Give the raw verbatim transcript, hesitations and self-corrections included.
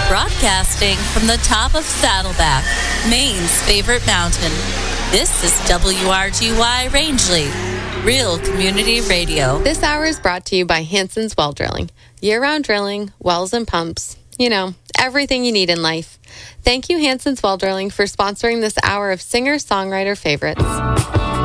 Broadcasting from the top of Saddleback, Maine's favorite mountain. This is W R G Y Rangeley, Real Community Radio. This hour is brought to you by Hanson's Well Drilling. Year-round drilling, wells and pumps. You know, everything you need in life. Thank you, Hanson's Well Drilling, for sponsoring this hour of singer-songwriter favorites.